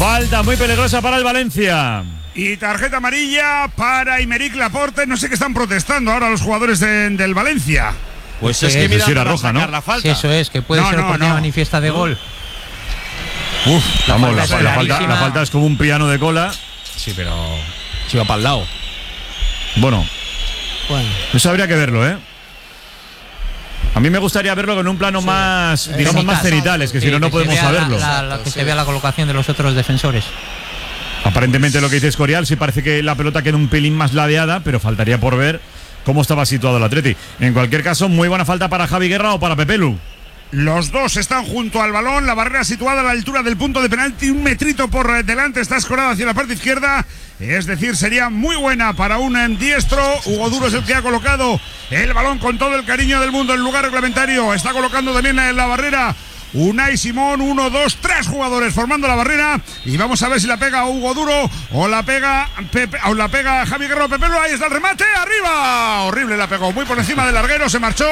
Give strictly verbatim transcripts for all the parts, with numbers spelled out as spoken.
Falta muy peligrosa para el Valencia. Y tarjeta amarilla para Aymeric Laporte. No sé qué están protestando ahora los jugadores de, del Valencia. Pues es que mira, era roja, ¿no? La falta. Sí, eso es, que puede no, ser no, oportunidad no. manifiesta de gol. Uf, La vamos, falta la, es la falta, clarísima. la falta es como un piano de cola. Sí, pero se va para el lado. Bueno, Bueno, eso habría que verlo, ¿eh? A mí me gustaría verlo con un plano sí. más, digamos, Cenital. más cenitales, que Sí, si no, no que podemos se vea saberlo. La, la, la, que se vea la colocación de los otros defensores. Aparentemente lo que dice Escorial, sí parece que la pelota queda un pelín más ladeada, pero faltaría por ver cómo estaba situado el Atleti. En cualquier caso, muy buena falta para Javi Guerra o para Pepelu. Los dos están junto al balón, la barrera situada a la altura del punto de penalti, un metrito por delante, está escorada hacia la parte izquierda, es decir, sería muy buena para un diestro. Hugo Duro es el que ha colocado el balón con todo el cariño del mundo en el lugar reglamentario, está colocando también en la barrera Unai Simón, uno, dos, tres jugadores formando la barrera y vamos a ver si la pega Hugo Duro o la pega Pepe, o la pega Javi Guerra o Pepelu. Ahí está el remate, arriba, horrible, la pegó muy por encima del larguero, se marchó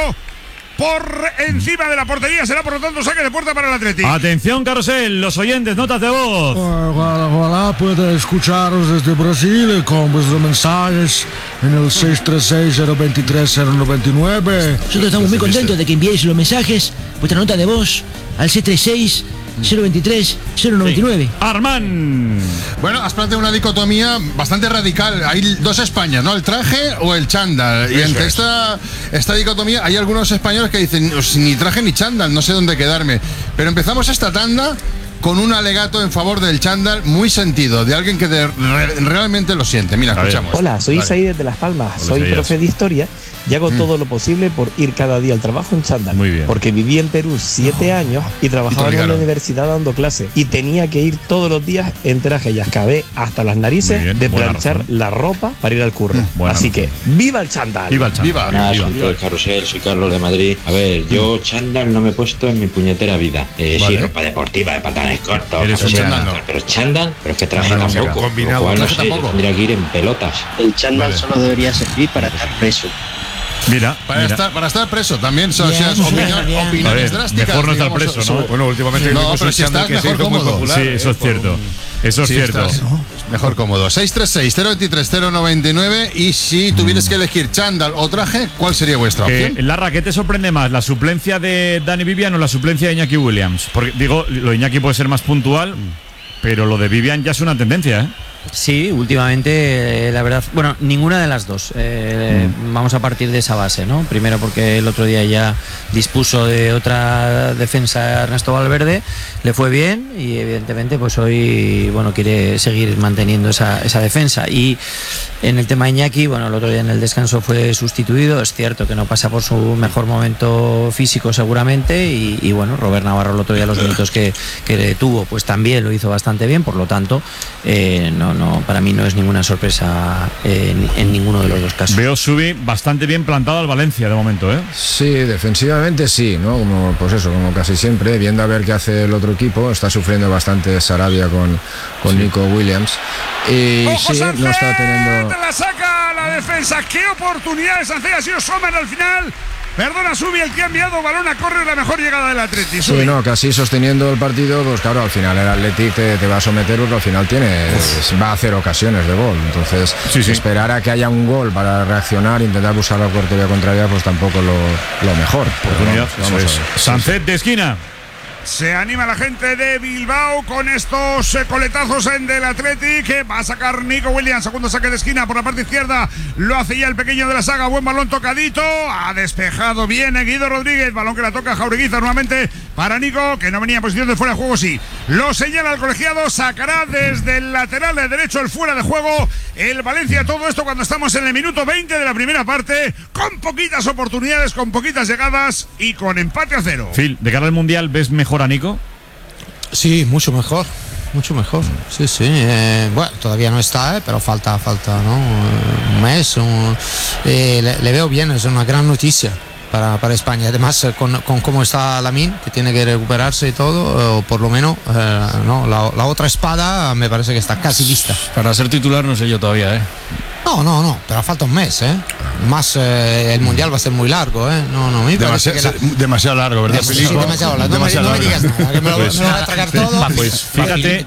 por encima de la portería, será por lo tanto saque de puerta para el Atleti. Atención, Carrusel, los oyentes, notas de voz. Hola, hola, puede escucharos desde Brasil con vuestros mensajes en el seis tres seis, cero dos tres, cero nueve nueve. Nosotros estamos muy contentos de que enviéis los mensajes, vuestra nota de voz al seis tres seis, cero dos tres, cero nueve nueve. Armán. Bueno, has planteado una dicotomía bastante radical. Hay dos Españas, ¿no? El traje o el chándal. Y entre esta, esta dicotomía hay algunos españoles que dicen ni traje ni chándal, no sé dónde quedarme. Pero empezamos esta tanda con un alegato en favor del chándal muy sentido, de alguien que de, re, realmente lo siente. Mira, escuchamos. Hola, soy Isaí desde Las Palmas, Hola, soy Isaías. profe de historia y hago mm. todo lo posible por ir cada día al trabajo en chándal. Muy bien. Porque viví en Perú siete no. años y trabajaba y en la universidad dando clases y tenía que ir todos los días en traje y acabé hasta las narices bien, de planchar razón. la ropa para ir al curro. Mm, Así razón. que, ¡viva el chándal! ¡Viva el chándal! ¡Viva! Nada, viva. Soy el Carrusel, soy Carlos de Madrid. A ver, yo chándal no me he puesto en mi puñetera vida. Eh, vale. Sí, ropa deportiva, de pantalones cortos. Eres un chándal, no. Pero chándal, pero es que traje no, tampoco. Combinado, cual, no traje sé, tampoco. Tendría que ir en pelotas. El chándal vale. solo debería servir para estar preso. Mira, para, mira. Estar, para estar preso también, son bien, opinión, bien. opiniones ver, drásticas. mejor no estar digamos, preso, eso, ¿no? Bueno, últimamente no, pero si estás mejor cómodo. Popular, sí, eso es cierto. Eso es sí, cierto. Estás, ¿no? Mejor cómodo. seis tres seis, cero dos tres, cero nueve nueve. Y si tuvieras mm. que elegir chándal o traje, ¿cuál sería vuestra opción? Eh, Larra, ¿qué te sorprende más? ¿La suplencia de Dani Vivian o la suplencia de Iñaki Williams? Porque digo, lo de Iñaki puede ser más puntual, pero lo de Vivian ya es una tendencia, ¿eh? Sí, últimamente, eh, la verdad, bueno, ninguna de las dos. Eh, mm. Vamos a partir de esa base, ¿no? Primero porque el otro día ya dispuso de otra defensa Ernesto Valverde, le fue bien y evidentemente pues hoy, bueno, quiere seguir manteniendo esa, esa defensa. Y en el tema Iñaki, bueno, el otro día en el descanso fue sustituido, es cierto que no pasa por su mejor momento físico seguramente y, y bueno, Robert Navarro el otro día los minutos que, que tuvo, pues también lo hizo bastante bien, por lo tanto, eh, no No, para mí no es ninguna sorpresa en, en ninguno de los dos casos. Veo Subi bastante bien plantado al Valencia de momento, ¿eh? Sí, defensivamente sí, ¿no? Como, pues eso, como casi siempre, viendo a ver qué hace el otro equipo, está sufriendo bastante Sarabia con, con sí. Nico Williams. Y ¡Ojo, sí, Sánchez! no está teniendo. La saca la defensa, qué oportunidades Sánchez, ha sido Sommer al final. Perdona, Subi, el que ha enviado balón a córner, la mejor llegada del Atleti. Sí, no, casi sosteniendo el partido, pues claro, al final el Athletic te, te va a someter porque al final tiene, va a hacer ocasiones de gol. Entonces, sí, sí. esperar a que haya un gol para reaccionar, intentar buscar la portería contraria, pues tampoco lo, lo mejor. Oportunidad, vamos, vamos eso es. Sánchez de esquina. Se anima la gente de Bilbao con estos eh, coletazos en del Athletic, que va a sacar Nico Williams, segundo saque de esquina por la parte izquierda, lo hace ya el pequeño de la saga, buen balón tocadito, ha despejado bien Guido Rodríguez, balón que la toca Jaureguiza nuevamente para Nico, que no venía en posición de fuera de juego, sí, lo señala el colegiado, sacará desde el lateral de derecho el fuera de juego, el Valencia, todo esto cuando estamos en el minuto veinte de la primera parte, con poquitas oportunidades, con poquitas llegadas y con empate a cero. Phil, de cara al Mundial, ¿ves mejor a Nico? Sí, mucho mejor, mucho mejor. Sí, sí. Eh, bueno, todavía no está, eh, pero falta, falta, ¿no? Un mes. Un, eh, le, le veo bien, es una gran noticia para, para España. Además, eh, con, con cómo está Lamine, que tiene que recuperarse y todo, o por lo menos, eh, no, la, la otra espada me parece que está casi lista. Para ser titular no sé yo todavía, ¿eh? No, no, no, pero falta un mes, ¿eh? Más eh, el mundial va a ser muy largo, ¿eh? No, no, me Demasi- parece que la... demasiado largo, ¿verdad? Sí, demasiado largo. No, me, no me digas nada, que me lo, pues, me lo voy a tragar todo. Pues fíjate,